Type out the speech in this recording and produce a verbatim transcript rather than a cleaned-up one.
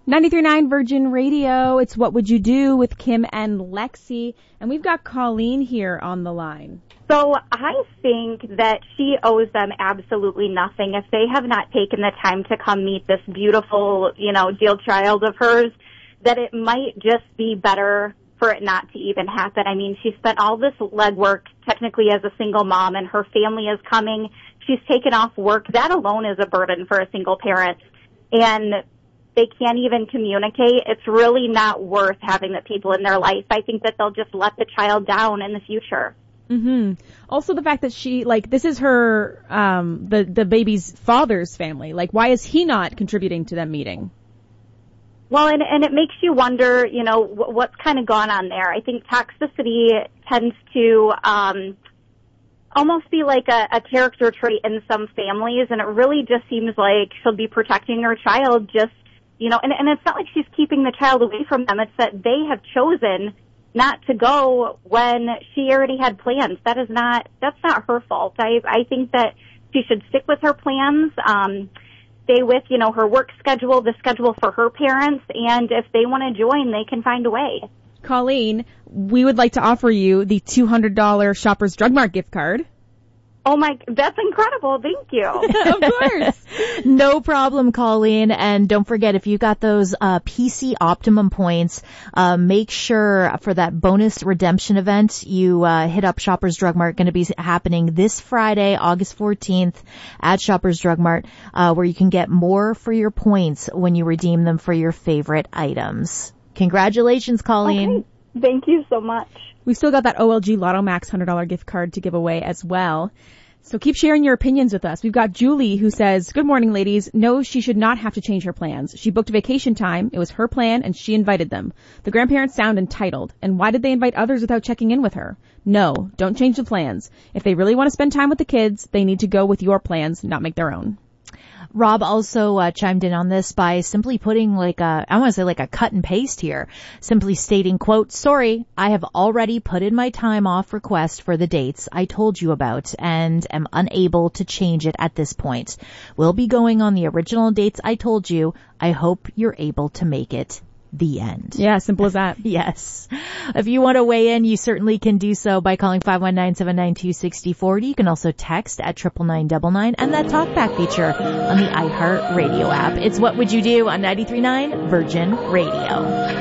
ninety-three point nine Virgin Radio. It's What Would You Do with Kim and Lexi. And we've got Colleen here on the line. So I think that she owes them absolutely nothing if they have not taken the time to come meet this beautiful, you know, deal child of hers, that it might just be better for it not to even happen. I mean, she spent all this legwork technically as a single mom, and her family is coming. She's taken off work. That alone is a burden for a single parent. And they can't even communicate. It's really not worth having the people in their life. I think that they'll just let the child down in the future. Mm-hmm. Also the fact that she, like, this is her, um, the, the baby's father's family. Like, why is he not contributing to them meeting? Well, and, and it makes you wonder, you know, w- what's kind of gone on there. I think toxicity tends to um, almost be like a, a character trait in some families, and it really just seems like she'll be protecting her child just, you know, and, and it's not like she's keeping the child away from them. It's that they have chosen not to go when she already had plans. That is not, that's not her fault. I, I think that she should stick with her plans, um, stay with, you know, her work schedule, the schedule for her parents, and if they want to join, they can find a way. Colleen, we would like to offer you the two hundred dollars Shoppers Drug Mart gift card. Oh my, that's incredible. Thank you. Of course. No problem, Colleen. And don't forget, if you got those uh P C Optimum points, uh make sure for that bonus redemption event, you uh hit up Shoppers Drug Mart. Going to be happening this Friday, August fourteenth at Shoppers Drug Mart, uh where you can get more for your points when you redeem them for your favorite items. Congratulations, Colleen. Okay. Thank you so much. We've still got that O L G Lotto Max one hundred dollars gift card to give away as well. So keep sharing your opinions with us. We've got Julie who says, good morning, ladies. No, she should not have to change her plans. She booked vacation time. It was her plan and she invited them. The grandparents sound entitled. And why did they invite others without checking in with her? No, don't change the plans. If they really want to spend time with the kids, they need to go with your plans, not make their own. Rob also uh, chimed in on this by simply putting like a, I want to say like a cut and paste here, simply stating, quote, sorry, I have already put in my time off request for the dates I told you about and am unable to change it at this point. We'll be going on the original dates I told you. I hope you're able to make it. The end. Yeah, simple as that. Yes. If you want to weigh in, you certainly can do so by calling five one nine, seven nine two, six zero four zero. You can also text at triple nine nine nine and that talkback feature on the iHeart Radio app. It's What Would You Do on ninety-three point nine Virgin Radio.